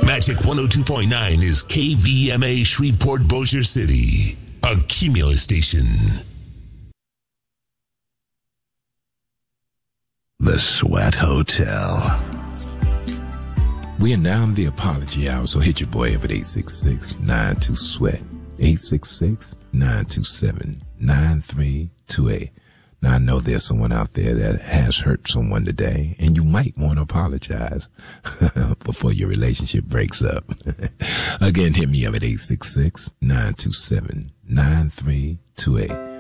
Magic 102.9 is KVMA Shreveport Bossier City, a Cumulus station. The Sweat Hotel. We are now in the apology hour, so hit your boy up at 866-92-SWEAT. 866-927-9328. Now, I know there's someone out there that has hurt someone today, and you might want to apologize before your relationship breaks up. Again, hit me up at 866-927-9328.